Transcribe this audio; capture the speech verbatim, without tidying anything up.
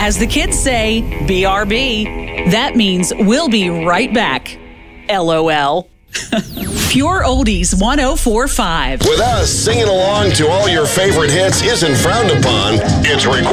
As the kids say, B R B. That means we'll be right back. L O L. Pure Oldies one oh four point five. With us, singing along to all your favorite hits isn't frowned upon. It's required.